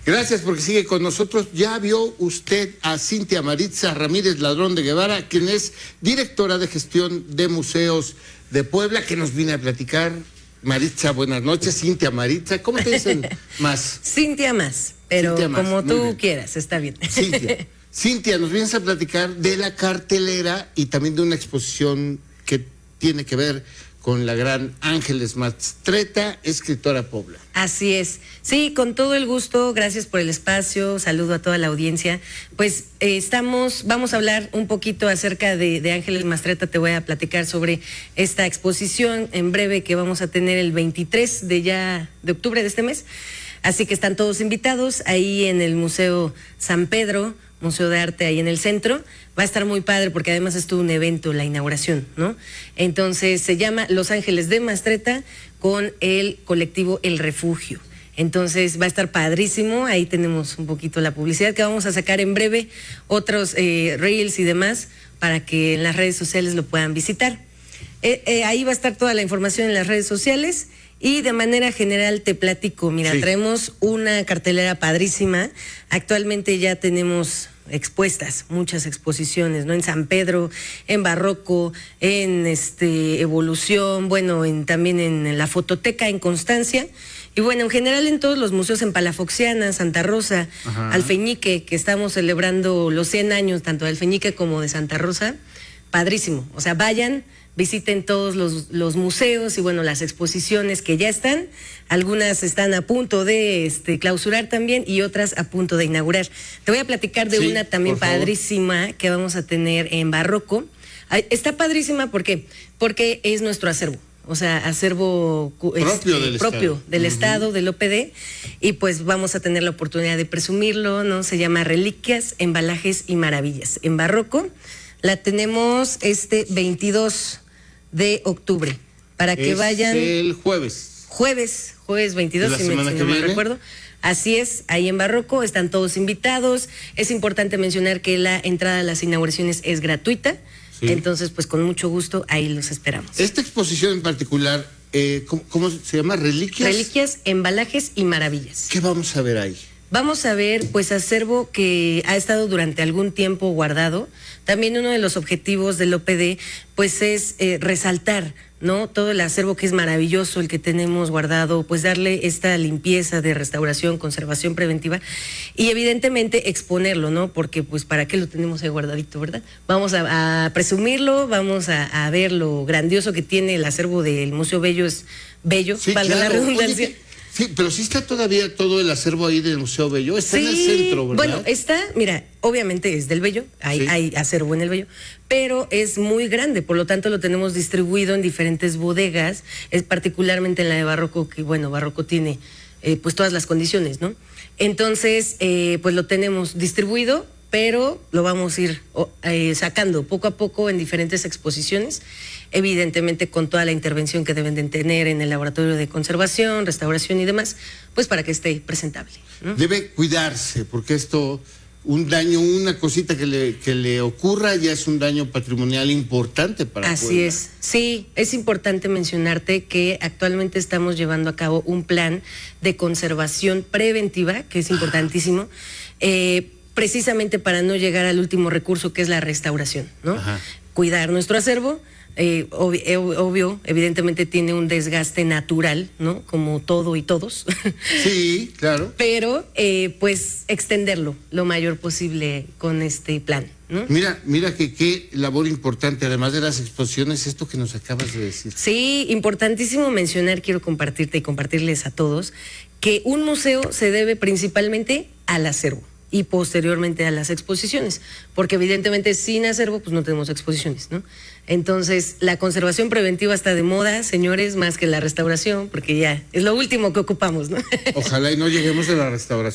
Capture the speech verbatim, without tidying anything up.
Gracias porque sigue con nosotros. Ya vio usted a Cintia Maritza Ramírez Ladrón de Guevara, quien es directora de gestión de museos de Puebla, que nos viene a platicar. Maritza, buenas noches. Cintia Maritza, ¿cómo te dicen más? Cintia más, pero Cintia más, como tú bien. quieras, está bien. Cintia. Cintia, nos vienes a platicar de la cartelera y también de una exposición que tiene que ver con la gran Ángeles Mastretta, escritora Puebla. Así es. Sí, con todo el gusto, gracias por el espacio, saludo a toda la audiencia. Pues eh, estamos, vamos a hablar un poquito acerca de, de Ángeles Mastretta, te voy a platicar sobre esta exposición en breve que vamos a tener el veintitrés de ya de octubre de este mes. Así que están todos invitados ahí en el Museo San Pedro, Museo de Arte ahí en el centro. Va a estar muy padre porque además es todo un evento, la inauguración, ¿no? Entonces se llama Los Ángeles de Mastretta con el colectivo El Refugio. Entonces va a estar padrísimo, ahí tenemos un poquito la publicidad que vamos a sacar en breve, otros eh, reels y demás para que en las redes sociales lo puedan visitar. Eh, eh, ahí va a estar toda la información en las redes sociales. Y de manera general te platico, mira, sí. traemos una cartelera padrísima. Actualmente ya tenemos expuestas muchas exposiciones, ¿no? En San Pedro, en Barroco, en este Evolución, bueno, en, también en la Fototeca, en Constancia. Y bueno, en general en todos los museos, en Palafoxiana, Santa Rosa, Ajá. Alfeñique, que estamos celebrando los cien años, tanto de Alfeñique como de Santa Rosa. Padrísimo, o sea, vayan, visiten todos los, los museos y bueno, las exposiciones que ya están, algunas están a punto de este, clausurar también y otras a punto de inaugurar. Te voy a platicar de sí, una también padrísima que vamos a tener en Barroco. Está padrísima, ¿por qué? Porque es nuestro acervo. O sea, acervo propio este, del propio Estado, del uh-huh. Estado, del O P D, y pues vamos a tener la oportunidad de presumirlo, ¿no? Se llama Reliquias, Embalajes y Maravillas. En Barroco la tenemos este veintidós de octubre, para que es vayan... el jueves. Jueves, jueves veintidós, si, me, si no me recuerdo. Así es, ahí en Barroco, están todos invitados. Es importante mencionar que la entrada a las inauguraciones es gratuita, sí. Entonces pues con mucho gusto ahí los esperamos. Esta exposición en particular, eh, ¿cómo, ¿cómo se llama? ¿Reliquias? Reliquias, Embalajes y Maravillas. ¿Qué vamos a ver ahí? Vamos a ver, pues, acervo que ha estado durante algún tiempo guardado. También uno de los objetivos del O P D, pues, es eh, resaltar, ¿no? Todo el acervo que es maravilloso, el que tenemos guardado, pues, darle esta limpieza de restauración, conservación preventiva y, evidentemente, exponerlo, ¿no? Porque, pues, ¿para qué lo tenemos ahí guardadito, verdad? Vamos a, a presumirlo, vamos a, a ver lo grandioso que tiene el acervo del Museo Bello, es bello, sí, valga claro. la redundancia. Oye, sí, pero sí está todavía todo el acervo ahí del Museo Bello, está sí, en el centro, ¿verdad? Bueno, está, mira, obviamente es del Bello, hay, sí. hay acervo en el Bello, pero es muy grande, por lo tanto lo tenemos distribuido en diferentes bodegas, es particularmente en la de Barroco, que bueno, Barroco tiene eh, pues todas las condiciones, ¿no? Entonces, eh, pues lo tenemos distribuido, pero lo vamos a ir eh, sacando poco a poco en diferentes exposiciones, evidentemente con toda la intervención que deben de tener en el laboratorio de conservación, restauración y demás, pues para que esté presentable, ¿no? Debe cuidarse, porque esto, un daño, una cosita que le, que le ocurra ya es un daño patrimonial importante para Así Puebla. es, sí, es importante mencionarte que actualmente estamos llevando a cabo un plan de conservación preventiva, que es importantísimo, eh, precisamente para no llegar al último recurso, que es la restauración, ¿no? Ajá. Cuidar nuestro acervo, eh, obvio, obvio, evidentemente tiene un desgaste natural, ¿no? Como todo y todos. Sí, claro. Pero, eh, pues, extenderlo lo mayor posible con este plan, ¿no? Mira, mira que qué labor importante, además de las exposiciones, esto que nos acabas de decir. Sí, importantísimo mencionar, quiero compartirte y compartirles a todos, que un museo se debe principalmente al acervo y posteriormente a las exposiciones, porque evidentemente sin acervo pues no tenemos exposiciones, ¿no? Entonces la conservación preventiva está de moda, señores, más que la restauración, porque ya es lo último que ocupamos, ¿no? Ojalá y no lleguemos a la restauración.